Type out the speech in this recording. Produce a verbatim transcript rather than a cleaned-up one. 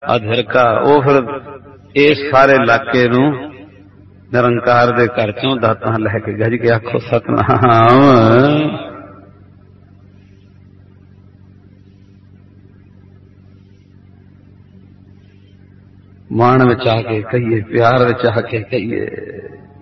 ਅਧਿਰਕਾ ਉਹ ਫਿਰ ਇਸ ਸਾਰੇ ਇਲਾਕੇ ਨੂੰ ਨਿਰੰਕਾਰ ਦੇ ਘਰ ਚੋਂ ਦਾਤਾਂ ਲੈ ਕੇ ਗੱਜ ਕੇ ਆਖੋ ਸਤਿਨਾਮ। ਮਾਣ ਵਿੱਚ ਆ ਕੇ ਕਹੀਏ, ਪਿਆਰ ਵਿੱਚ ਆ ਕੇ ਕਹੀਏ।